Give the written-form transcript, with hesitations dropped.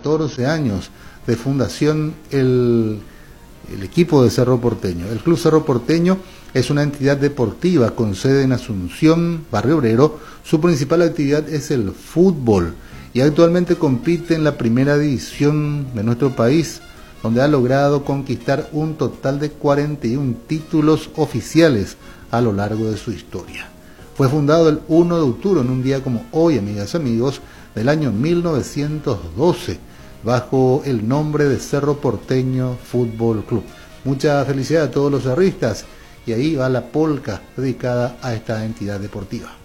14 años de fundación el equipo de Cerro Porteño. El Club Cerro Porteño es una entidad deportiva con sede en Asunción, Barrio Obrero. Su principal actividad es el fútbol y actualmente compite en la primera división de nuestro país, donde ha logrado conquistar un total de 41 títulos oficiales a lo largo de su historia. Fue fundado el 1 de octubre, en un día como hoy, amigas y amigos, del año 1912, bajo el nombre de Cerro Porteño Fútbol Club. Mucha felicidad a todos los cerristas, y ahí va la polca dedicada a esta entidad deportiva.